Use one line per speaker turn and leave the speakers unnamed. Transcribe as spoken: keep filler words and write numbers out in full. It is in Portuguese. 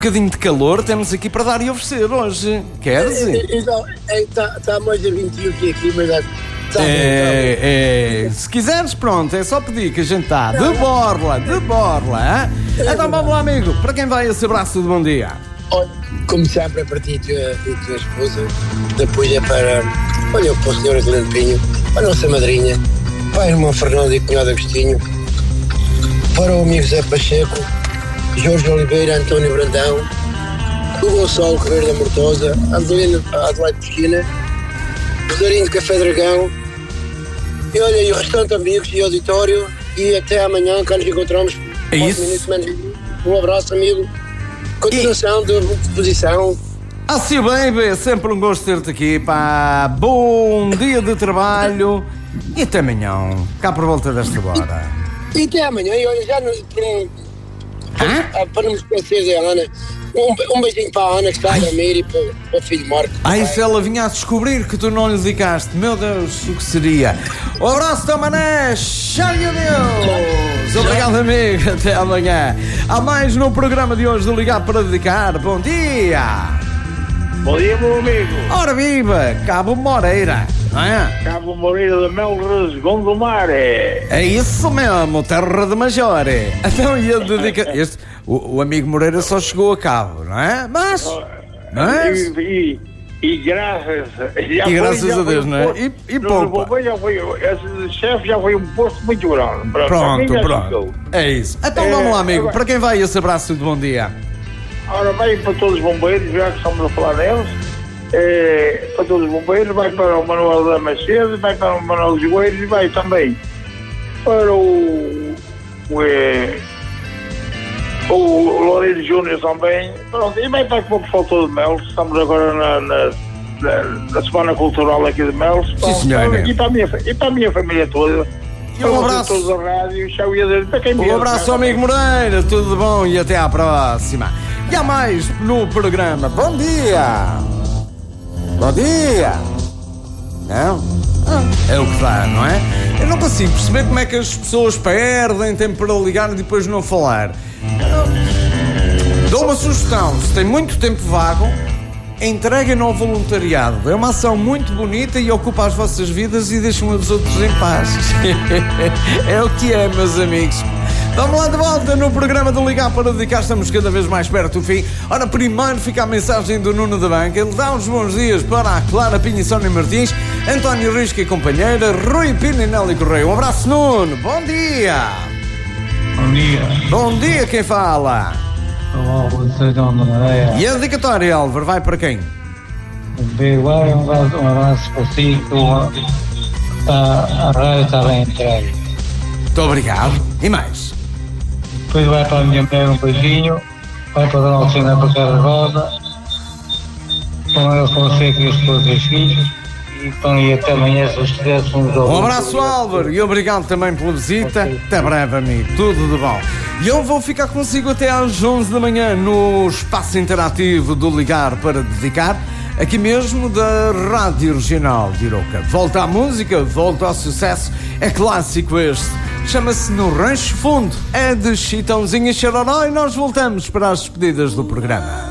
bocadinho de calor temos aqui para dar e oferecer hoje. Queres?
Então, está tá mais a vinte e um que aqui, mas é, tá
é,
bom, tá
é, se quiseres, pronto, é só pedir que a gente está de borla, de borla. Hein? Então vamos lá, amigo, para quem vai esse abraço de bom dia?
Olha, como sempre, é para ti e tua, e tua esposa, depois é para, olha, para o senhor Adelino Pinho, para a nossa madrinha, para a irmã Fernanda e o cunhado Agostinho, para o amigo Zé Pacheco, Jorge Oliveira, António Brandão, o Gonçalo Correia da Mortosa, Adelino, Adelaide Pesquina, Rosarinho de Café Dragão, e olha, e o restante amigos e auditório, e até amanhã, cá nos encontramos.
É isso.
Minutos, menos, um abraço, amigo. Continuação e... de disposição.
Assim, baby, sempre um gosto de ter-te aqui, pá. Bom dia de trabalho e até amanhã, cá por volta desta hora.
E, e até amanhã, e olha, já no, para, para não me esquecer da Ana, um, um beijinho para a Ana que está a dormir e para, para o filho Marco.
Ai, se ela vinha a descobrir que tu não lhe dedicaste, meu Deus, o que seria? Um abraço da mané, cheio a Deus! Obrigado, amigo, até amanhã. Há mais no programa de hoje do Ligar para Dedicar. Bom dia!
Bom dia, meu amigo.
Ora viva, Cabo Moreira, não é?
Cabo Moreira de Melres, Gondomar.
É isso mesmo, terra de Major. Então ia dedicar. Este, o, o amigo Moreira só chegou a Cabo, não é? Mas. mas...
E, e, e graças, já
e graças
foi, já
a Deus,
um
não é?
Posto,
E, e poupa.
Já foi, esse chefe já foi um posto muito grande. Para,
pronto,
para
pronto. É isso. Então
é,
vamos lá, amigo.
agora,
para quem vai esse abraço de bom dia?
Ora, vai para todos os bombeiros, já que estamos a falar deles. É, para todos os bombeiros, vai para o Manuel da Mercedes, vai para o Manuel dos Joelhos e vai também para o o, é, o Loureiro Júnior também. Pronto, e vai para o pessoal todo de Melos. Estamos agora na, na, na, na Semana Cultural aqui de Melos.
Sim, senhor.
E para a minha, e para a minha família toda.
E um abraço.
Todos da rádio, tchau, e adeus. Para quem
Um abraço, amigo Moreira, tudo de bom e até à próxima. E há mais no programa. Bom dia! Bom dia! Não? É o que dá, não é? Eu não consigo perceber como é que as pessoas perdem tempo para ligar e depois não falar. Dou uma sugestão: se tem muito tempo vago, entreguem-no ao voluntariado. É uma ação muito bonita e ocupa as vossas vidas e deixam os outros em paz. É o que é, meus amigos. Vamos lá de volta no programa do Ligar para Dedicar. Estamos cada vez mais perto do fim. Ora, primeiro fica a mensagem do Nuno da Banca. Ele dá uns bons dias para a Clara Pinho e Sónia Martins, António Risco e companheira, Rui Pino e Nelly Correia. Um abraço, Nuno. Bom dia.
Bom dia.
Bom dia, quem fala?
Olá, vocês da Madeira.
E a dedicatória, Álvaro, vai para quem?
Um abraço, um abraço para si. Tá, a rádio está bem entregue.
Muito obrigado. E mais?
Depois vai para a minha mulher um beijinho. Vai para a Dona Alcina para Casa Rosa. Para você que os seus filhos. E, então, e até amanhã, se estivermos uns
Um abraço, Álvaro, e obrigado também pela visita. Até breve, amigo. Tudo de bom. E eu vou ficar consigo até às onze da manhã no espaço interativo do Ligar para Dedicar, aqui mesmo da Rádio Regional de Iroca. Volta à música, volta ao sucesso. É clássico este. Chama-se No Rancho Fundo. É de Chitãozinho e Chororó e nós voltamos para as despedidas do programa.